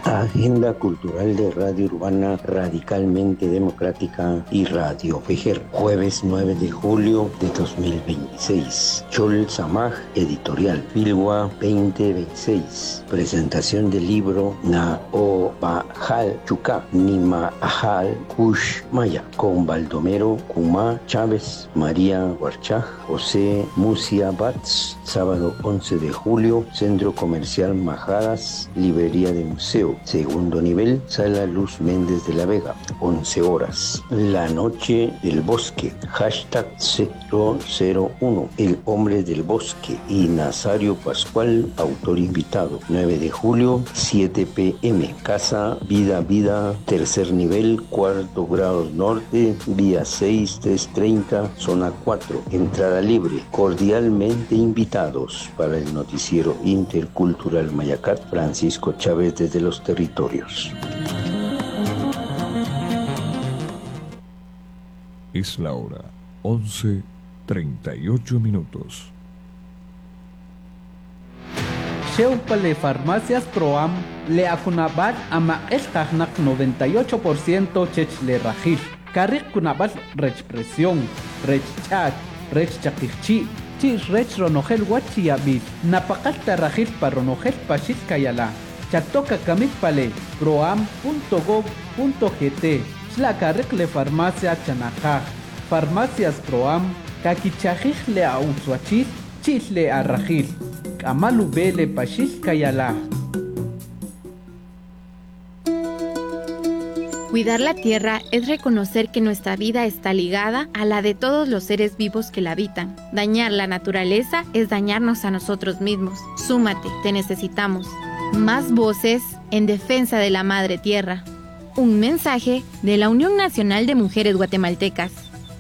Agenda cultural de Radio Urbana Radicalmente Democrática y Radio Vejer. Jueves 9 de julio de 2026. Chol Samaj Editorial. Filwa 2026. Presentación del libro Na O Bajal Chuká Nima Ajal Kush Maya. Con Baldomero Kuma Chávez, María Huarchaj, José Musia Bats. Sábado 11 de julio. Centro Comercial Majadas. Librería de Museo. Segundo nivel, Sala Luz Méndez de la Vega, 11 horas. La Noche del Bosque, hashtag 001, El Hombre del Bosque, y Nazario Pascual, autor invitado. 9 de julio, 7 p.m. Casa Vida, tercer nivel, cuarto grado norte, vía 6330, zona 4. Entrada libre. Cordialmente invitados para el noticiero intercultural Mayacat, Francisco Chávez desde los territorios. Es la hora 11:38. Sheupale Farmacias Proam le akunabat ama estajnak 98% chechle rajil. Carrick kunabat rech presión, rech chat, rech chakichi, chis rech ronogel wachiabil, napakalta rajil paronogel pachis kayala. Chatoka kamik pale proam.gov.gt Shlakarikle farmacia chanajaj Farmacias Proam kakichajij le ausuachis chisle arrajil Kamalu bele pachis kayala. Cuidar la tierra es reconocer que nuestra vida está ligada a la de todos los seres vivos que la habitan. Dañar la naturaleza es dañarnos a nosotros mismos. Súmate, te necesitamos. Más voces en defensa de la Madre Tierra. Un mensaje de la Unión Nacional de Mujeres Guatemaltecas.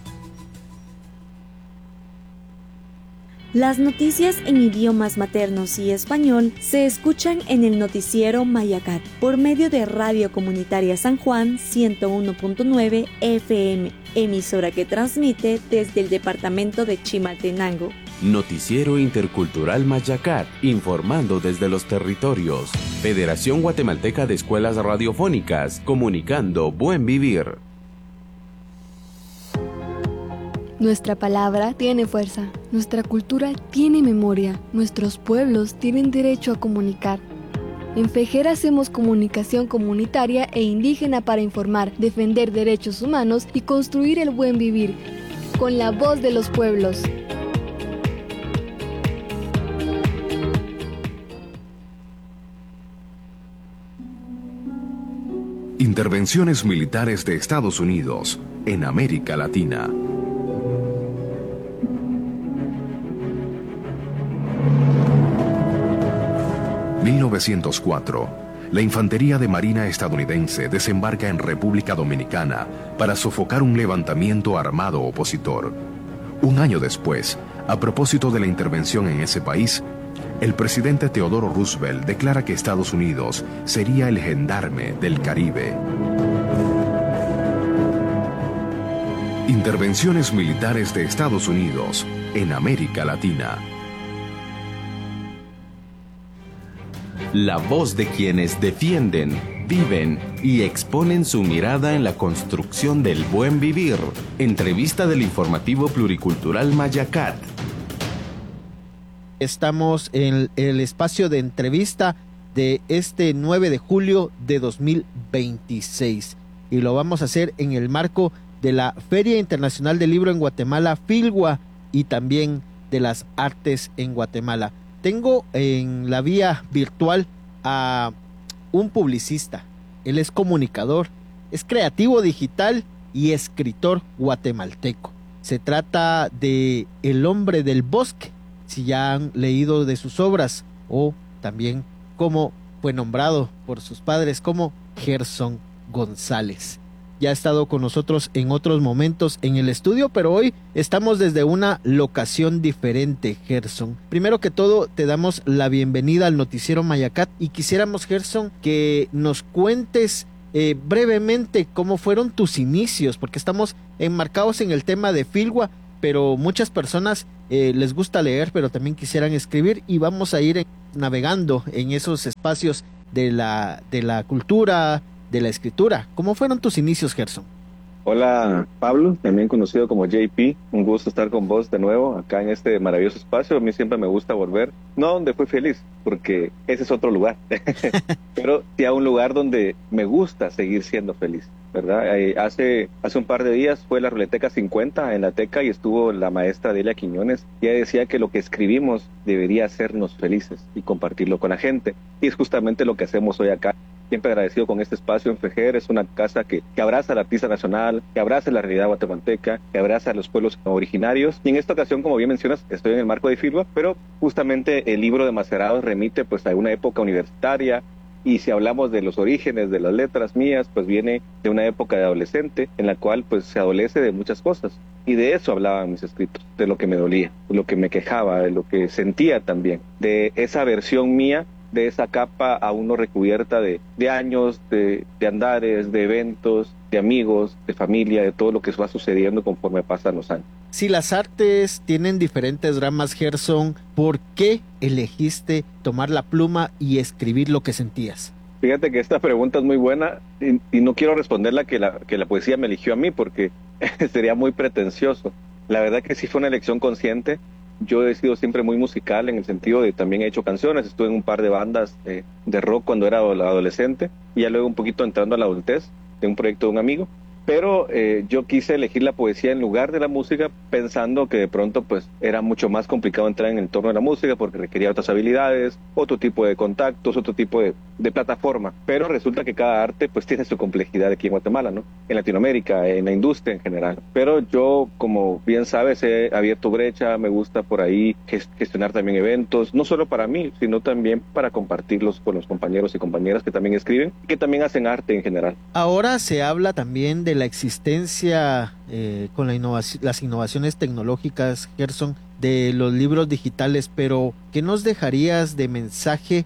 Las noticias en idiomas maternos y español se escuchan en el noticiero Mayacat por medio de Radio Comunitaria San Juan 101.9 FM, emisora que transmite desde el departamento de Chimaltenango. Noticiero Intercultural Mayacat, informando desde los territorios. Federación Guatemalteca de Escuelas Radiofónicas, comunicando buen vivir. Nuestra palabra tiene fuerza, nuestra cultura tiene memoria, nuestros pueblos tienen derecho a comunicar. En FEJER hacemos comunicación comunitaria e indígena para informar, defender derechos humanos y construir el buen vivir, con la voz de los pueblos. Intervenciones militares de Estados Unidos en América Latina. En 1904, la Infantería de Marina estadounidense desembarca en República Dominicana para sofocar un levantamiento armado opositor. Un año después, a propósito de la intervención en ese país, el presidente Theodore Roosevelt declara que Estados Unidos sería el gendarme del Caribe. Intervenciones militares de Estados Unidos en América Latina. La voz de quienes defienden, viven y exponen su mirada en la construcción del buen vivir. Entrevista del informativo pluricultural Mayacat. Estamos en el espacio de entrevista de este 9 de julio de 2026 y lo vamos a hacer en el marco de la Feria Internacional del Libro en Guatemala, FILGUA, y también de las artes en Guatemala. Tengo en la vía virtual a un publicista. Él es comunicador, es creativo digital y escritor guatemalteco. Se trata de El Hombre del Bosque, si ya han leído de sus obras, o también como fue nombrado por sus padres como Gerson González. Ya ha estado con nosotros en otros momentos en el estudio, pero hoy estamos desde una locación diferente, Gerson. Primero que todo, te damos la bienvenida al noticiero Mayacat y quisiéramos, Gerson, que nos cuentes brevemente cómo fueron tus inicios, porque estamos enmarcados en el tema de Filgua, pero muchas personas les gusta leer, pero también quisieran escribir, y vamos a ir navegando en esos espacios de la cultura, de la escritura. ¿Cómo fueron tus inicios, Gerson? Hola Pablo, también conocido como JP, un gusto estar con vos de nuevo acá en este maravilloso espacio. A mí siempre me gusta volver, no donde fui feliz, porque ese es otro lugar, pero sí a un lugar donde me gusta seguir siendo feliz, ¿verdad? Hace un par de días fue la Ruleteca 50 en la Teca y estuvo la maestra Delia Quiñones, y ella decía que lo que escribimos debería hacernos felices y compartirlo con la gente, y es justamente lo que hacemos hoy acá. Siempre agradecido con este espacio en FEJER. Es una casa que abraza al artista nacional, que abraza la realidad guatemalteca, que abraza a los pueblos originarios. Y en esta ocasión, como bien mencionas, estoy en el marco de FILWA, pero justamente el libro de Macerados remite pues a una época universitaria. Y si hablamos de los orígenes de las letras mías, pues viene de una época de adolescente en la cual pues se adolece de muchas cosas. Y de eso hablaban mis escritos, de lo que me dolía, de lo que me quejaba, de lo que sentía también, de esa versión mía, de esa capa aún no recubierta de años, de andares, de eventos, de amigos, de familia, de todo lo que va sucediendo conforme pasan los años. Si las artes tienen diferentes ramas, Gerson, ¿por qué elegiste tomar la pluma y escribir lo que sentías? Fíjate que esta pregunta es muy buena y no quiero responderla que la poesía me eligió a mí porque sería muy pretencioso. La verdad que sí fue una elección consciente. Yo he sido siempre muy musical en el sentido de también he hecho canciones, estuve en un par de bandas de rock cuando era adolescente y ya luego un poquito entrando a la adultez de un proyecto de un amigo, pero yo quise elegir la poesía en lugar de la música pensando que de pronto pues era mucho más complicado entrar en el entorno de la música porque requería otras habilidades, otro tipo de contactos, otro tipo de plataforma, pero resulta que cada arte pues tiene su complejidad aquí en Guatemala, ¿no? En Latinoamérica, en la industria en general, pero yo como bien sabes he abierto brecha, me gusta por ahí gestionar también eventos, no solo para mí, sino también para compartirlos con los compañeros y compañeras que también escriben, que también hacen arte en general. Ahora se habla también de la existencia con las innovaciones tecnológicas, Gerson, de los libros digitales, pero ¿qué nos dejarías de mensaje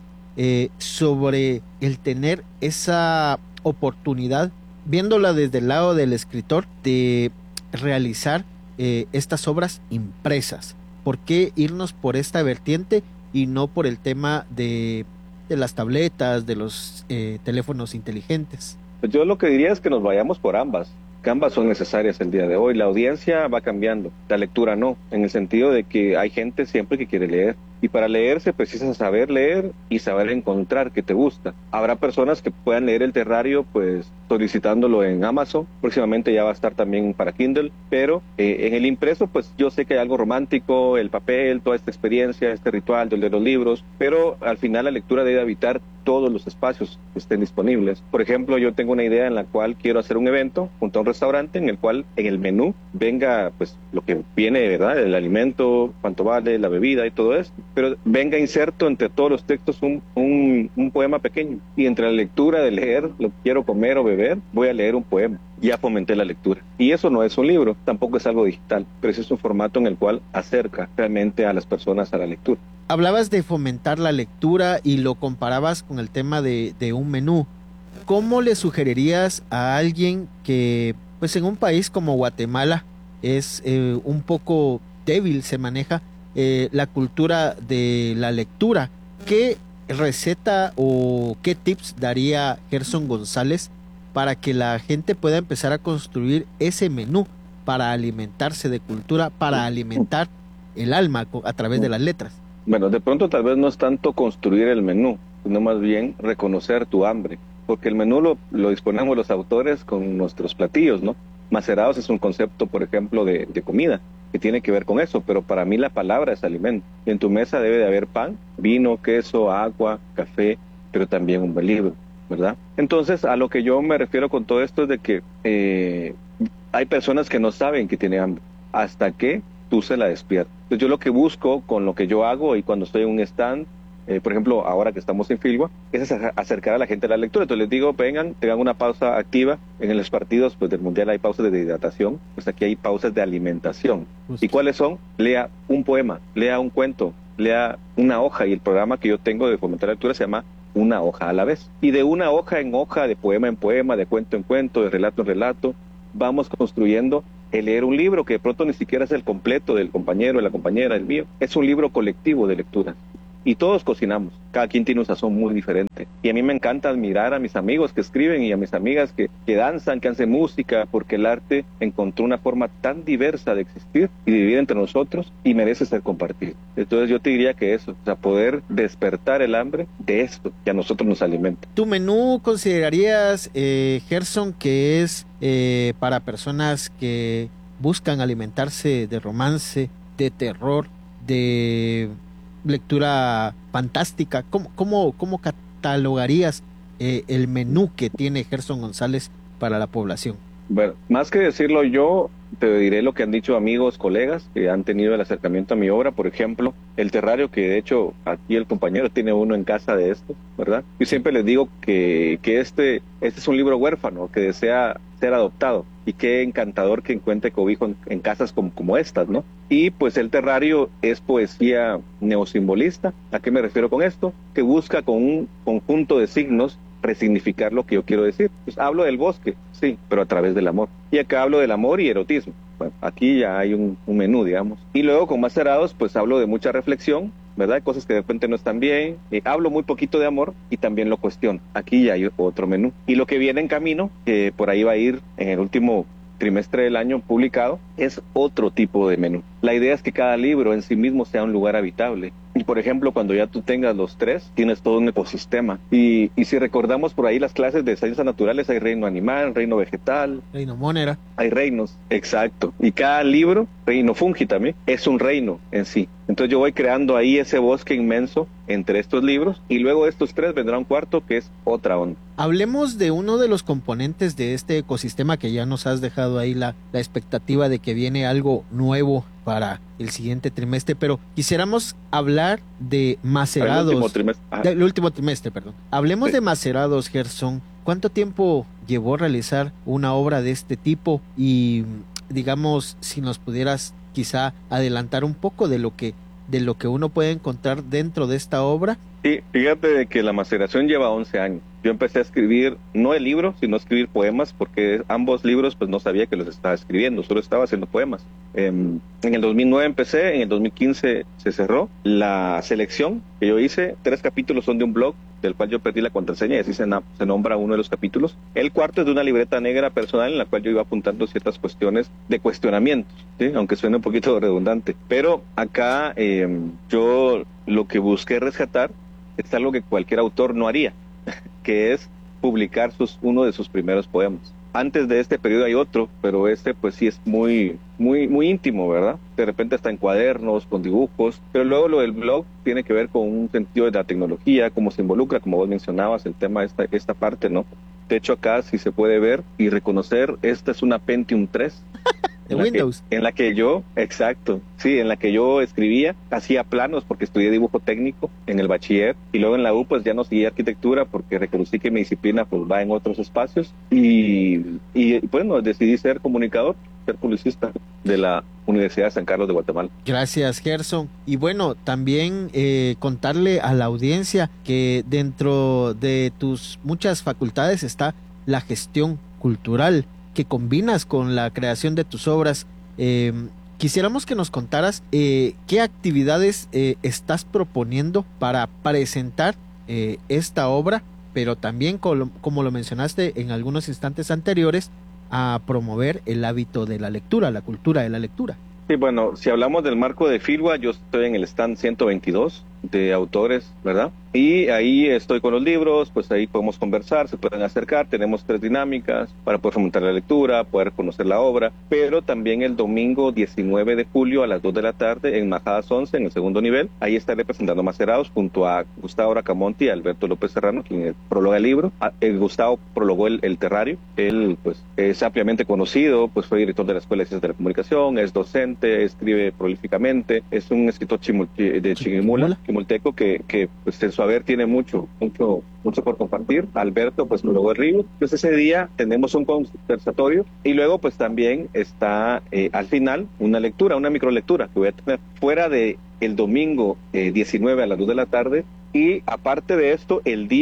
sobre el tener esa oportunidad, viéndola desde el lado del escritor, de realizar estas obras impresas? ¿Por qué irnos por esta vertiente y no por el tema de las tabletas, de los teléfonos inteligentes? Yo lo que diría es que nos vayamos por ambas, que ambas son necesarias el día de hoy. La audiencia va cambiando, la lectura no, en el sentido de que hay gente siempre que quiere leer. Y para leer se precisa saber leer y saber encontrar qué te gusta. Habrá personas que puedan leer el Terrario pues solicitándolo en Amazon. Próximamente ya va a estar también para Kindle. Pero en el impreso pues yo sé que hay algo romántico, el papel, toda esta experiencia, este ritual de los libros. Pero al final la lectura debe habitar todos los espacios que estén disponibles. Por ejemplo, yo tengo una idea en la cual quiero hacer un evento junto a un restaurante en el cual en el menú venga pues lo que viene, ¿verdad? El alimento, cuánto vale, la bebida y todo esto. Pero venga inserto entre todos los textos un poema pequeño. Y entre la lectura de leer, lo que quiero comer o beber, voy a leer un poema. Ya fomenté la lectura. Y eso no es un libro, tampoco es algo digital, pero ese es un formato en el cual acerca realmente a las personas a la lectura. Hablabas de fomentar la lectura y lo comparabas con el tema de un menú. ¿Cómo le sugerirías a alguien que, pues en un país como Guatemala, es un poco débil, se maneja la cultura de la lectura? ¿Qué receta o qué tips daría Gerson González para que la gente pueda empezar a construir ese menú para alimentarse de cultura, para alimentar el alma a través de las letras? Bueno, de pronto tal vez no es tanto construir el menú, sino más bien reconocer tu hambre, porque el menú lo disponemos los autores con nuestros platillos, ¿no? Macerados es un concepto, por ejemplo, de comida, que tiene que ver con eso, pero para mí la palabra es alimento. Y en tu mesa debe de haber pan, vino, queso, agua, café, pero también un buen libro, ¿verdad? Entonces, a lo que yo me refiero con todo esto es de que hay personas que no saben que tienen hambre, hasta que tú se la despiertas. Entonces, yo lo que busco con lo que yo hago y cuando estoy en un stand, por ejemplo, ahora que estamos en Filwa, es acercar a la gente a la lectura. Entonces les digo, vengan, tengan una pausa activa. En los partidos pues del Mundial hay pausas de hidratación, pues aquí hay pausas de alimentación. ¿Y cuáles son? Lea un poema, lea un cuento, lea una hoja, y el programa que yo tengo de fomentar la lectura se llama Una hoja a la vez. Y de una hoja en hoja, de poema en poema, de cuento en cuento, de relato en relato, vamos construyendo el leer un libro que de pronto ni siquiera es el completo del compañero, de la compañera, del mío. Es un libro colectivo de lectura. y todos cocinamos. Cada quien tiene un sazón muy diferente. Y a mí me encanta admirar a mis amigos que escriben y a mis amigas que danzan, que hacen música, porque el arte encontró una forma tan diversa de existir y de vivir entre nosotros y merece ser compartido. Entonces yo te diría que eso, o sea, poder despertar el hambre de esto que a nosotros nos alimenta. ¿Tu menú considerarías, Gerson, que es para personas que buscan alimentarse de romance, de terror, de lectura fantástica? ¿Cómo catalogarías el menú que tiene Gerson González para la población? Bueno, más que decirlo yo, te diré lo que han dicho amigos, colegas que han tenido el acercamiento a mi obra. Por ejemplo, el terrario, que de hecho aquí el compañero tiene uno en casa de esto, ¿verdad? Yo siempre les digo que este es un libro huérfano que desea ser adoptado, y qué encantador que encuentre cobijo en casas como estas, ¿no? Y pues el terrario es poesía neosimbolista. ¿A qué me refiero con esto? Que busca con un conjunto de signos resignificar lo que yo quiero decir. Pues hablo del bosque, sí, pero a través del amor. Y acá hablo del amor y erotismo. Bueno, aquí ya hay un menú, digamos. Y luego con Macerados, pues hablo de mucha reflexión, ¿verdad? Cosas que de repente no están bien. Hablo muy poquito de amor y también lo cuestiono. Aquí ya hay otro menú. Y lo que viene en camino, que por ahí va a ir en el último trimestre del año publicado, es otro tipo de menú. La idea es que cada libro en sí mismo sea un lugar habitable. Y por ejemplo, cuando ya tú tengas los 3, tienes todo un ecosistema. Y si recordamos por ahí las clases de ciencias naturales, hay reino animal, reino vegetal, reino monera. Hay reinos, exacto. Y cada libro, reino fungi también, es un reino en sí. Entonces yo voy creando ahí ese bosque inmenso entre estos libros, y luego de estos 3 vendrá un cuarto que es otra onda. Hablemos de uno de los componentes de este ecosistema, que ya nos has dejado ahí la expectativa de que viene algo nuevo para el siguiente trimestre, pero quisiéramos hablar de Macerados. El último trimestre. El último trimestre, perdón. Hablemos de Macerados, Gerson. ¿Cuánto tiempo llevó realizar una obra de este tipo? Y digamos, si nos pudieras quizá adelantar un poco de lo que uno puede encontrar dentro de esta obra. Sí, fíjate de que la maceración lleva 11 años. Yo empecé a escribir, no el libro, sino a escribir poemas, porque ambos libros pues no sabía que los estaba escribiendo, solo estaba haciendo poemas. En el 2009 empecé, en el 2015 se cerró la selección que yo hice. 3 capítulos son de un blog del cual yo perdí la contraseña y así se nombra uno de los capítulos. El cuarto es de una libreta negra personal en la cual yo iba apuntando ciertas cuestiones de cuestionamientos, ¿sí? Aunque suene un poquito redundante. Pero acá yo lo que busqué rescatar es algo que cualquier autor no haría, que es publicar uno de sus primeros poemas. Antes de este periodo hay otro, pero este pues sí es muy íntimo, ¿verdad? De repente está en cuadernos, con dibujos, pero luego lo del blog tiene que ver con un sentido de la tecnología, cómo se involucra, como vos mencionabas, el tema de esta parte, ¿no? De hecho acá sí se puede ver y reconocer, esta es una Pentium 3. De Windows. En la que yo escribía, hacía planos porque estudié dibujo técnico en el bachiller, y luego en la U pues ya no seguí arquitectura porque reconocí que mi disciplina pues va en otros espacios, y bueno, decidí ser comunicador, ser publicista de la Universidad de San Carlos de Guatemala. Gracias, Gerson. Y bueno, también contarle a la audiencia que dentro de tus muchas facultades está la gestión cultural, que combinas con la creación de tus obras. Quisiéramos que nos contaras qué actividades estás proponiendo para presentar esta obra, pero también, como lo mencionaste en algunos instantes anteriores, a promover el hábito de la lectura, la cultura de la lectura. Sí, bueno, si hablamos del marco de Filwa, yo estoy en el stand 122 de autores, ¿verdad? Y ahí estoy con los libros, pues ahí podemos conversar, se pueden acercar, tenemos 3 dinámicas para poder fomentar la lectura, poder conocer la obra, pero también el domingo 19 de julio a las 2 de la tarde en Majadas 11, en el segundo nivel, ahí estaré presentando Macerados junto a Gustavo Racamonte y Alberto López Serrano, quien prologa el libro. Gustavo prologó el terrario, él pues es ampliamente conocido, pues fue director de la Escuela de Ciencias de la Comunicación, es docente, escribe prolíficamente, es un escritor de chimolteco que pues en su haber tiene mucho por compartir. Alberto pues prologó el libro. Entonces ese día tenemos un conversatorio y luego pues también está al final una lectura, una microlectura que voy a tener fuera de el domingo 19 a las 2 de la tarde. Y aparte de esto,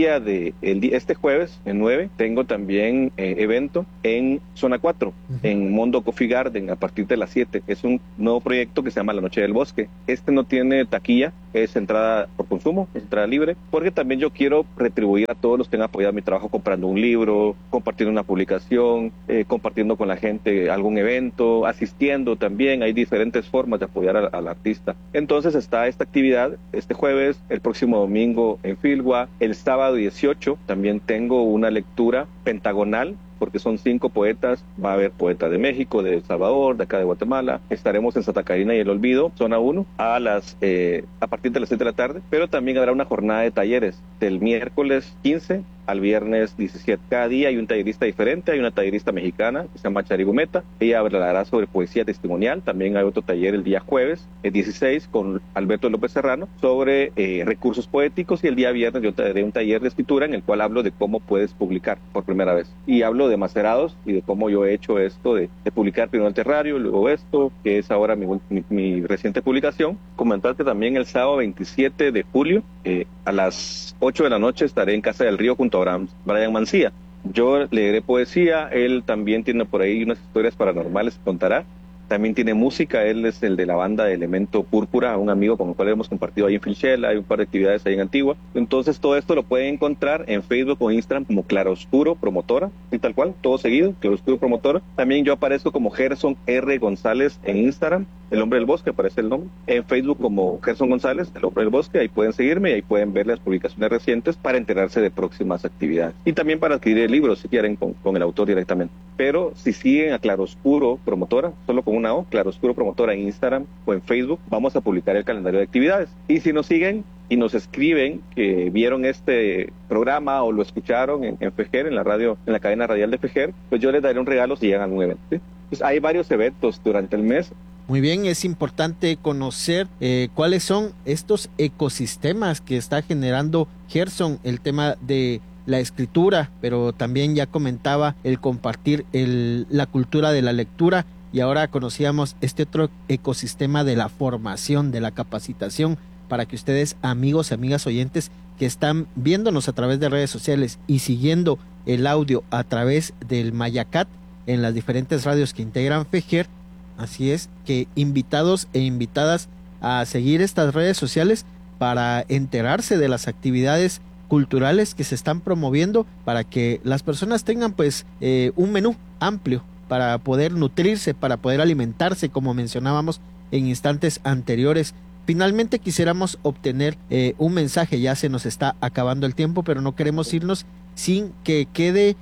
este jueves, el 9, tengo también evento en Zona 4, en Mondo Coffee Garden, a partir de las 7. Es un nuevo proyecto que se llama La Noche del Bosque. Este no tiene taquilla, es entrada por consumo, es entrada libre, porque también yo quiero retribuir a todos los que han apoyado mi trabajo comprando un libro, compartiendo una publicación, compartiendo con la gente algún evento, asistiendo también. Hay diferentes formas de apoyar al artista. Entonces está esta actividad este jueves, el próximo domingo en Filgua, el sábado 18 también tengo una lectura pentagonal, porque son 5 poetas. Va a haber poetas de México, de El Salvador, de acá de Guatemala. Estaremos en Santa Catarina y El Olvido, zona 1, a partir de las 7 de la tarde, pero también habrá una jornada de talleres del miércoles 15 al viernes 17. Cada día hay un tallerista diferente. Hay una tallerista mexicana que se llama Charigumeta. Ella hablará sobre poesía testimonial. También hay otro taller el día jueves, el 16, con Alberto López Serrano, sobre recursos poéticos. Y el día viernes yo daré un taller de escritura en el cual hablo de cómo puedes publicar por primera vez. Y hablo de macerados y de cómo yo he hecho esto de publicar primero el terrario, luego esto, que es ahora mi reciente publicación. Comentar que también el sábado 27 de julio, a las 8 de la noche, estaré en Casa del Río junto a Brian Mancía. Yo leeré poesía, él también tiene por ahí unas historias paranormales que contará. También tiene música, él es el de la banda de Elemento Púrpura, un amigo con el cual hemos compartido ahí en Filchela, hay un par de actividades ahí en Antigua. Entonces todo esto lo pueden encontrar en Facebook o Instagram como Claroscuro Promotora, y tal cual, todo seguido, Claroscuro Promotora. También yo aparezco como Gerson R. González en Instagram, El Hombre del Bosque, aparece el nombre. En Facebook como Gerson González, El Hombre del Bosque, ahí pueden seguirme y ahí pueden ver las publicaciones recientes para enterarse de próximas actividades. Y también para adquirir el libro, si quieren, con el autor directamente. Pero si siguen a Claroscuro Promotora, solo con una O, Claroscuro Promotora en Instagram o en Facebook, vamos a publicar el calendario de actividades. Y si nos siguen y nos escriben que vieron este programa o lo escucharon en FEJER, en la radio, en la cadena radial de FEJER, pues yo les daré un regalo si llegan a un evento, ¿sí? Pues hay varios eventos durante el mes. Muy bien, es importante conocer cuáles son estos ecosistemas que está generando Gerson, el tema de la escritura, pero también ya comentaba el compartir la cultura de la lectura, y ahora conocíamos este otro ecosistema de la formación, de la capacitación, para que ustedes, amigos y amigas oyentes que están viéndonos a través de redes sociales y siguiendo el audio a través del Mayacat en las diferentes radios que integran FEJER, así es, que invitados e invitadas a seguir estas redes sociales para enterarse de las actividades culturales que se están promoviendo, para que las personas tengan pues un menú amplio para poder nutrirse, para poder alimentarse, como mencionábamos en instantes anteriores. Finalmente quisiéramos obtener un mensaje, ya se nos está acabando el tiempo, pero no queremos irnos sin que quede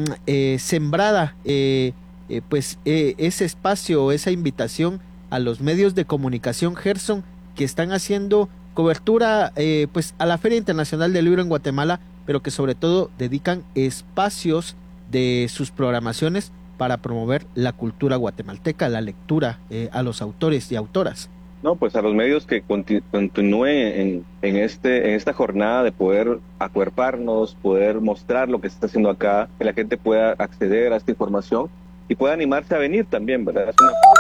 sembrada ese espacio, esa invitación a los medios de comunicación, Gerson, que están haciendo cobertura pues a la Feria Internacional del Libro en Guatemala, pero que sobre todo dedican espacios de sus programaciones para promover la cultura guatemalteca, la lectura, a los autores y autoras. No, pues a los medios que continúen en esta jornada de poder acuerparnos, poder mostrar lo que se está haciendo acá, que la gente pueda acceder a esta información y pueda animarse a venir también, ¿verdad?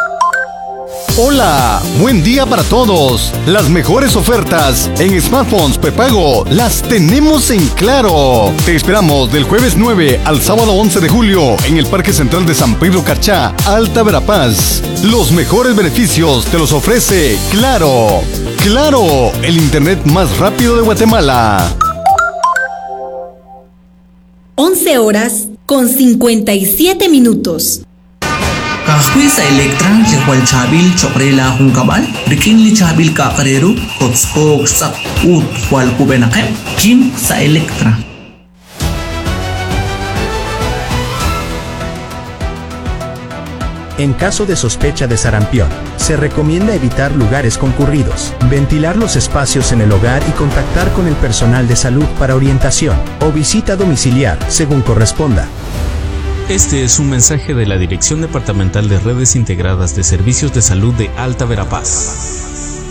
Hola, buen día para todos. Las mejores ofertas en smartphones prepago las tenemos en Claro. Te esperamos del jueves 9 al sábado 11 de julio en el Parque Central de San Pedro Carchá, Alta Verapaz. Los mejores beneficios te los ofrece Claro. Claro, el internet más rápido de Guatemala. 11 horas con 57 minutos. Kahwi sa Electra lekwal chabil chokrela hung kabal rikin li chabil kakarero hotspok sak ut wal kubenakem kin sa Electra. En caso de sospecha de sarampión, se recomienda evitar lugares concurridos, ventilar los espacios en el hogar y contactar con el personal de salud para orientación o visita domiciliar, según corresponda. Este es un mensaje de la Dirección Departamental de Redes Integradas de Servicios de Salud de Alta Verapaz.